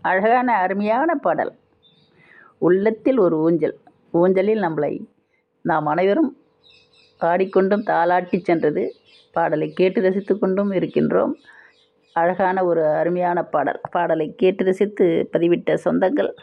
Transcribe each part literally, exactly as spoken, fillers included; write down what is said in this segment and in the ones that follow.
அழகான அருமையான பாடல். உள்ளத்தில் ஒரு ஊஞ்சல். ஊஞ்சலில் நம்மளை நாம் அனைவரும் பாடிக்கொண்டும் தாலாட்டி சென்றது. பாடலை கேட்டு ரசித்து கொண்டும் இருக்கின்றோம். அழகான ஒரு அருமையான பாடல். பாடலை கேட்டு ரசித்து பதிவிட்ட சொந்தங்கள்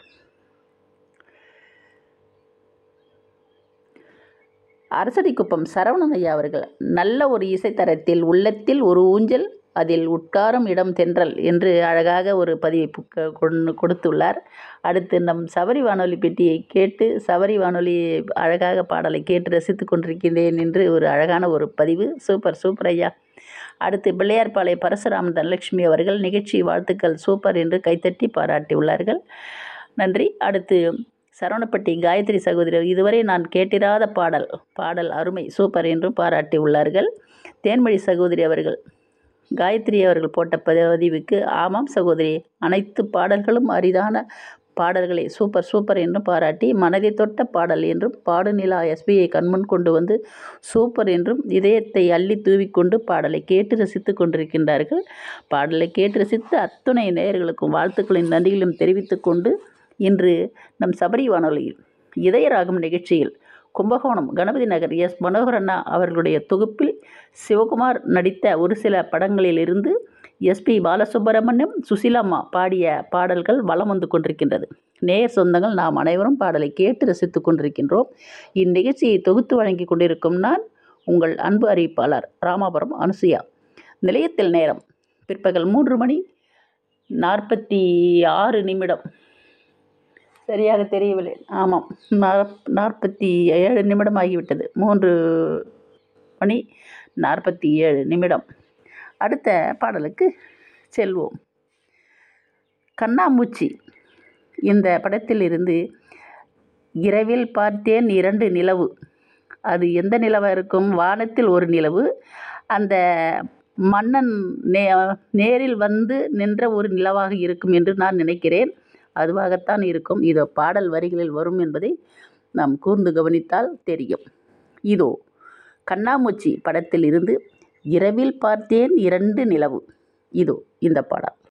அரசடிக்குப்பம் சரவணன் ஐயா அவர்கள் நல்ல ஒரு இசைத்தரத்தில் உள்ளத்தில் ஒரு ஊஞ்சல் அதில் உட்காரும் இடம் தென்றல் என்று அழகாக ஒரு பதிவை கொண்டு கொடுத்துள்ளார். அடுத்து நம் சபரி வானொலி பெட்டியை கேட்டு சபரி வானொலி அழகாக பாடலை கேட்டு ரசித்து கொண்டிருக்கின்றேன் என்று ஒரு அழகான ஒரு பதிவு. சூப்பர் சூப்பர் ஐயா. அடுத்து பிள்ளையார்பாளைய பரசுராமன் தனலட்சுமி அவர்கள் நிகழ்ச்சி வாழ்த்துக்கள் சூப்பர் என்று கைத்தட்டி பாராட்டியுள்ளார்கள். நன்றி. அடுத்து சரவணப்பட்டி காயத்ரி சகோதரி இதுவரை நான் கேட்டிராத பாடல் பாடல் அருமை சூப்பர் என்றும் பாராட்டி உள்ளார்கள். தேன்மொழி சகோதரி அவர்கள் காயத்ரி அவர்கள் போட்ட பதிவுக்கு ஆமாம் சகோதரி, அனைத்து பாடல்களும் அரிதான பாடல்களை சூப்பர் சூப்பர் என்றும் பாராட்டி மனதை தொட்ட பாடல் என்றும் பாடுநிலா எஸ்பியை கண்முன் கொண்டு வந்து சூப்பர் என்றும் இதயத்தை அள்ளி தூவிக்கொண்டு பாடலை கேட்டு ரசித்து கொண்டிருக்கின்றார்கள். பாடலை கேட்டு ரசித்து அத்துணை நேயர்களுக்கும் வாழ்த்துக்களின் நன்றிகளும் தெரிவித்து கொண்டு இன்று நம் சபரி வானொலியில் இதயராகம் நிகழ்ச்சியில் கும்பகோணம் கணபதி நகர் எஸ் மனோகரண்ணா அவர்களுடைய தொகுப்பில் சிவகுமார் நடித்த ஒரு சில படங்களிலிருந்து எஸ்பி பாலசுப்ரமணியம் சுசிலம்மா பாடிய பாடல்கள் வலம் வந்து கொண்டிருக்கின்றது. நேயர் சொந்தங்கள் நாம் அனைவரும் பாடலை கேட்டு ரசித்து கொண்டிருக்கின்றோம். இந்நிகழ்ச்சியை தொகுத்து வழங்கி கொண்டிருக்கும் நான் உங்கள் அன்பு அறிவிப்பாளர் ராமாபுரம் அனுசுயா. நிலையத்தில் நேரம் பிற்பகல் மூன்று மணி நாற்பத்தி ஆறு நிமிடம் சரியாக தெரியவில்லை. ஆமாம், நாற்பத்தி ஏழு நிமிடம் ஆகிவிட்டது. மூன்று மணி நாற்பத்தி ஏழு நிமிடம். அடுத்த பாடலுக்கு செல்வோம். கண்ணாமூச்சி இந்த படத்தில் இருந்து இரவில் பார்த்தேன் இரண்டு நிலவு. அது எந்த நிலவாக இருக்கும்? வானத்தில் ஒரு நிலவு, அந்த மன்னன் நே நேரில் வந்து நின்ற ஒரு நிலவாக இருக்கும் என்று நான் நினைக்கிறேன். அதுவாகத்தான் இருக்கும். இதோ பாடல் வரிகளில் வரும் என்பதை நாம் கூர்ந்து கவனித்தால் தெரியும். இதோ கண்ணாமூச்சி படத்தில் இருந்து இரவில் பார்த்தேன் இரண்டு நிலவு. இதோ இந்த பாடல்.